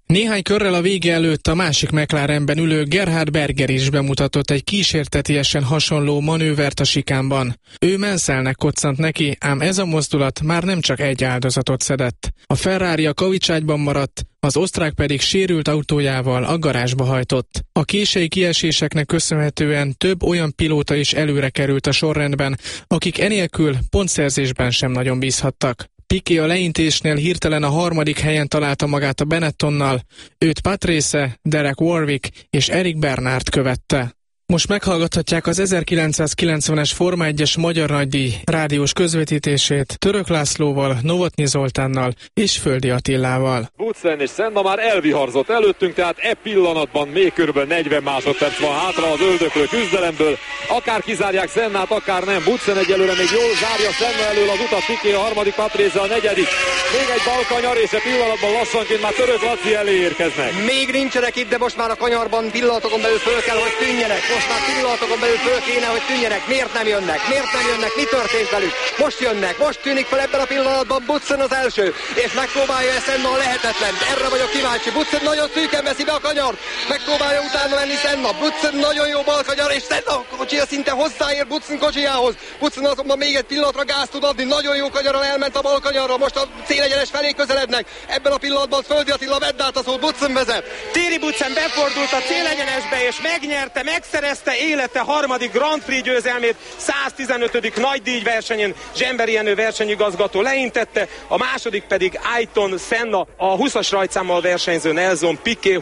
Néhány körrel a vége előtt a másik McLarenben ülő Gerhard Berger is bemutatott egy kísértetiesen hasonló manővert a sikánban. Ő Mansellnek koccant neki, ám ez a mozdulat már nem csak egy áldozatot szedett. A Ferrari a kavicságyban maradt, az osztrák pedig sérült autójával a garázsba hajtott. A késői kieséseknek köszönhetően több olyan pilóta is előre került a sorrendben, akik enélkül pontszerzésben sem nagyon bízhattak. Piquet a leintésnél hirtelen a harmadik helyen találta magát a Benettonnal, őt Patrese, Derek Warwick és Eric Bernard követte. Most meghallgathatják az 1990-es Forma 1-es Magyar Nagydíj rádiós közvetítését Török Lászlóval, Novotny Zoltánnal és Földi Attilával. Boutsen és Senna már elviharzott előttünk, tehát pillanatban még kb. 40 másodperc van hátra az öldöklő küzdelemből. Akár kizárják Sennát, akár nem. Boutsen egyelőre még jól zárja Senna elől az utat, Piquet a harmadik, Patrese a negyedik. Még egy balkanyar, és a pillanatban lassanként már Török Laci elé érkeznek. Még nincsenek itt, de most már a kanyarban pillanatokon belül föl kell, hogy tűnjenek. Most már pillanatokon belül föl kéne, hogy tűnjenek. Miért nem jönnek? Miért nem jönnek? Mi történt velük? Most jönnek, most tűnik fel ebben a pillanatban Boutsen az első, és megpróbálja Senna a lehetetlen. Erre vagyok kíváncsi. Boutsen nagyon szűken veszi be a kanyart. Megpróbálja utána menni Senna. Boutsen nagyon jó balkanyar, és Senna kocsia szinte hozzáér Boutsen kocsijához. Boutsen azonban még egy pillanatra gázt tud adni. Nagyon jó kanyarral elment a balkanyarra. Most a célegyenes felé közelednek. Ebben a pillanatban Földi Attila vedd át a szót, Boutsen vezet. Thierry Boutsen befordult a célegyenesbe, és megnyerte, megszerezte élete harmadik Grand Prix győzelmét, 115. nagydíjversenyen. Zsemberi Jenő versenyigazgató leintette, a második pedig Ayrton Senna, a 20-as rajtszámmal versenyző Nelson Piquet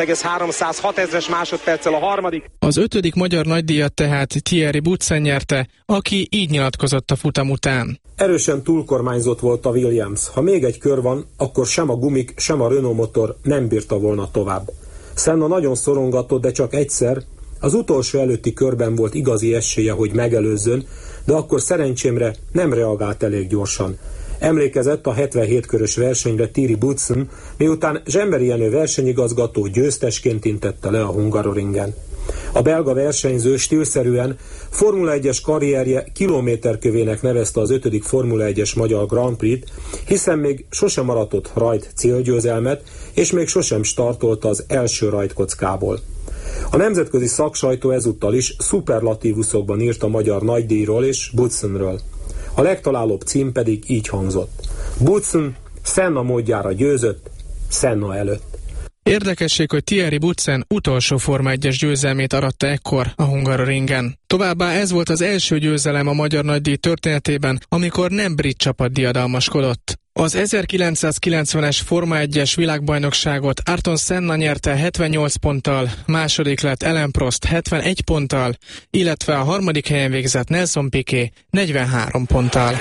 27,306 másodperccel a harmadik. Az 5. magyar nagydíjat tehát Thierry Boutsen nyerte, aki így nyilatkozott a futam után. Erősen túlkormányzott volt a Williams. Ha még egy kör van, akkor sem a gumik, sem a Renault motor nem bírta volna tovább. Senna nagyon szorongatott, de csak egyszer, az utolsó előtti körben volt igazi esélye, hogy megelőzzön, de akkor szerencsémre nem reagált elég gyorsan. Emlékezett a 77 körös versenyre Thierry Boutsen, miután Zsemberi Jenő versenyigazgató győztesként intette le a Hungaroringen. A belga versenyző stílszerűen Formula 1-es karrierje kilométerkövének nevezte az 5. Formula 1-es magyar Grand Prix-t, hiszen még sosem aratott rajt célgyőzelmet, és még sosem startolt az első rajtkockából. A nemzetközi szaksajtó ezúttal is szuperlatívuszokban írt a magyar nagydíjról és Boutsenről. A legtalálóbb cím pedig így hangzott: Boutsen Senna módjára győzött, Senna előtt. Érdekesség, hogy Thierry Boutsen utolsó Forma 1-es győzelmét aratta ekkor a Hungaroringen. Továbbá ez volt az első győzelem a magyar nagydíj történetében, amikor nem brit csapat diadalmaskodott. Az 1990-es Forma 1-es világbajnokságot Ayrton Senna nyerte 78 ponttal, második lett Alain Prost 71 ponttal, illetve a harmadik helyen végzett Nelson Piquet 43 ponttal.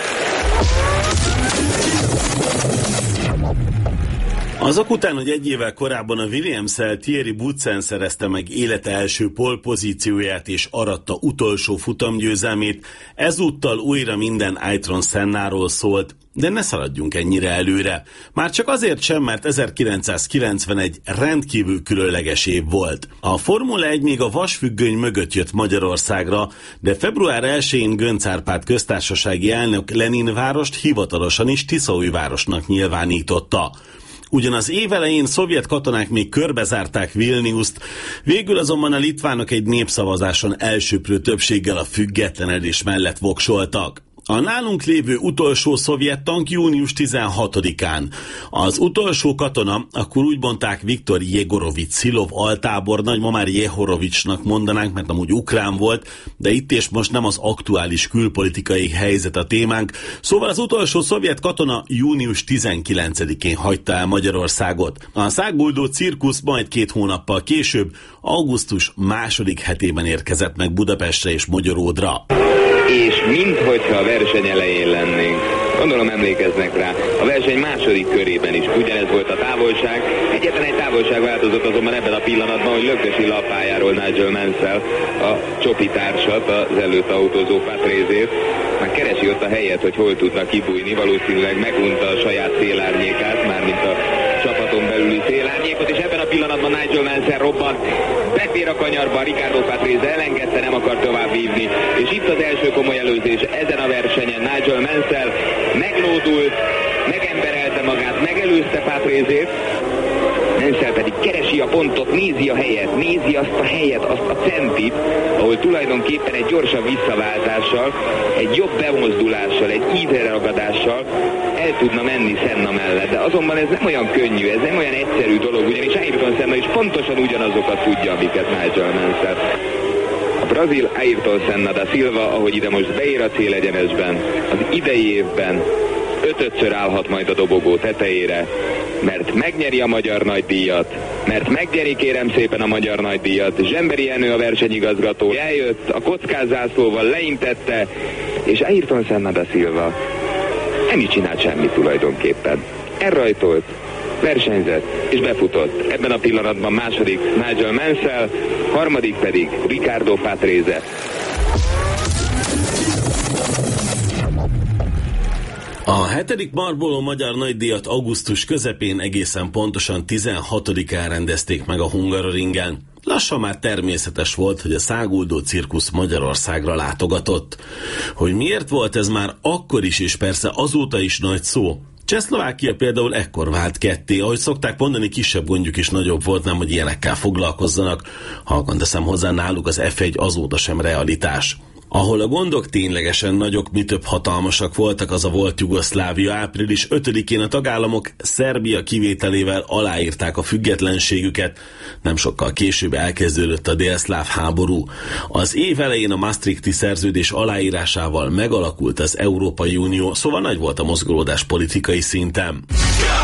Azok után, hogy egy évvel korábban a Williams-el Thierry Boutsen szerezte meg élete első pole pozícióját és aratta utolsó futamgyőzelmét, ezúttal újra minden Ayrton Sennáról szólt, de ne szaladjunk ennyire előre. Már csak azért sem, mert 1991 rendkívül különleges év volt. A Formula 1 még a vasfüggöny mögött jött Magyarországra, de február 1-én Göncz Árpád köztársasági elnök Leninvárost hivatalosan is Tiszaújvárosnak nyilvánította. Ugyanaz év elején szovjet katonák még körbezárták Vilniuszt, végül azonban a litvánok egy népszavazáson elsöprő többséggel a függetlenedés mellett voksoltak. A nálunk lévő utolsó szovjet tank június 16-án. Az utolsó katona, akkor úgy mondták Viktor Jegorovics Szilov altábornagy, ma már Jehorovicsnak mondanánk, mert amúgy ukrán volt, de itt és most nem az aktuális külpolitikai helyzet a témánk. Szóval az utolsó szovjet katona június 19-én hagyta el Magyarországot. A száguldó cirkusz majd 2 hónappal később, augusztus 2. hetében érkezett meg Budapestre és Mogyoródra. És minthogyha a verseny elején lennénk. Gondolom emlékeznek rá. A verseny második körében is ugyanez volt a távolság. Egyetlen egy távolság változott azonban ebben a pillanatban, hogy lögdösi le a pályáról Nigel Mansell, a csopi társat, az előtt autózó Patrese-t. Már keresi ott a helyet, hogy hol tudna kibújni. Valószínűleg megunta a saját szélárnyékát, mármint a csapaton belüli szélárnyékot, és ebben a pillanatban Nigel Mansell robbant. Befér a kanyarba, Ricardo Patrese elengedte, nem akar tovább vívni. És itt az első komoly előzés ezen a versenyen. Nigel Mansell meglódult, megemberelte magát, megelőzte Patrese-t, Mansell pedig keresi a pontot, nézi a helyet, nézi azt a helyet, azt a centit, ahol tulajdonképpen egy gyorsabb visszaváltással, egy jobb bemozdulással, egy ízelragadással el tudna menni Senna mellett. De azonban ez nem olyan könnyű, ez nem olyan egyszerű dolog, ugyanis Ayrton Senna is pontosan ugyanazokat tudja, amiket Nigel Mansell. A brazil Ayrton Senna da Silva, ahogy ide most beér a célegyenesben, az idei évben 5-ször állhat majd a dobogó tetejére, mert megnyeri a magyar nagydíjat, mert megnyeri kérem szépen a magyar nagydíjat. Zsemberi Jenő a versenyigazgató eljött, a kockázászlóval leintette, és Ayrton Senna da Silva nem is csinált semmit tulajdonképpen. Elrajtolt, versenyzett és befutott. Ebben a pillanatban második Nigel Mansell, harmadik pedig Riccardo Patrese. A 7. Marlboro magyar nagydíjat augusztus közepén egészen pontosan 16-án rendezték meg a Hungaroringen. Lassan már természetes volt, hogy a száguldó cirkusz Magyarországra látogatott. Hogy miért volt ez már akkor is, és persze azóta is nagy szó. Csehszlovákia például ekkor vált ketté, ahogy szokták mondani, kisebb gondjuk is nagyobb volt, nem hogy ilyenekkel foglalkozzanak. Halkan teszem hozzá, náluk az F1 azóta sem realitás. Ahol a gondok ténylegesen nagyok, mi több hatalmasak voltak, az a volt Jugoszlávia. Április 5-én a tagállamok Szerbia kivételével aláírták a függetlenségüket. Nem sokkal később elkezdődött a délszláv háború. Az év elején a Maastrichti szerződés aláírásával megalakult az Európai Unió, szóval nagy volt a mozgolódás politikai szinten.